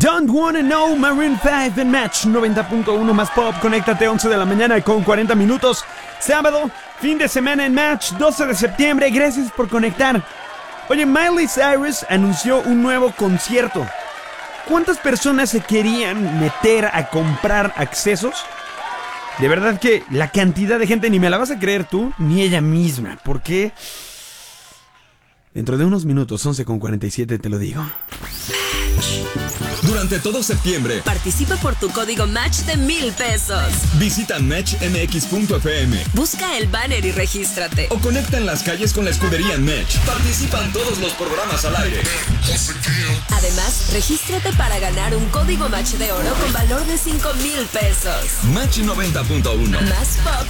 Don't Wanna Know, Maroon 5 en Match 90.1 más pop. Conéctate 11 de la mañana con 40 minutos. Sábado, fin de semana en Match, 12 de septiembre. Gracias por conectar. Oye, Miley Cyrus anunció un nuevo concierto. ¿Cuántas personas se querían meter a comprar accesos? De verdad que la cantidad de gente ni me la vas a creer tú, ni ella misma. ¿Por qué? Dentro de unos minutos, 11:47, te lo digo. Durante todo septiembre, participa por tu código Match de $1,000. Visita matchmx.fm. Busca el banner y regístrate. O conecta en las calles con la escudería Match. Participan todos los programas al aire. Además, regístrate para ganar un código Match de oro con valor de $5,000. Match 90.1. Más pop